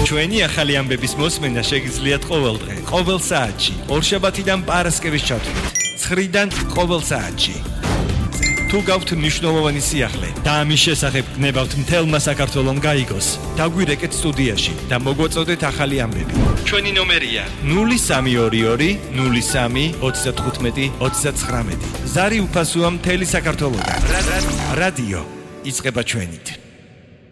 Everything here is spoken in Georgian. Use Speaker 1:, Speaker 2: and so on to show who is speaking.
Speaker 1: ჩვენი ახალი ამბების მოსმენა შეგიძლიათ ყოველდღე, ყოველ საათში, ორშაბათიდან პარასკევის ჩათვლით, 9-დან ყოველ საათში. თუ გაქვთ მნიშვნელოვანი სიახლე და ამის შესახებ გნებავთ მთელმა საქართველომ გაიგოს, დაგვირეკეთ სტუდიაში და მოგვაწოდეთ ახალი ამბები. ჩვენი ნომერია 0322 03 35 39. ზარი უფასოა მთელი საქართველოდან. რადიო იწყება ჩვენით.